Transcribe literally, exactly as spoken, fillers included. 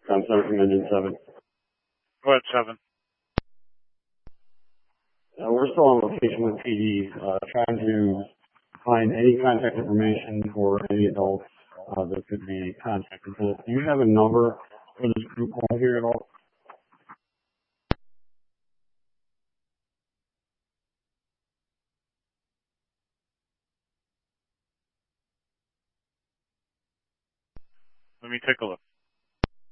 I'm sorry from engine seven. Go ahead, seven. Uh, we're still on location with P D, uh, trying to find any contact information for any adults uh, that could be contacted. Do you have a number for this group home here at all? Let me take a look.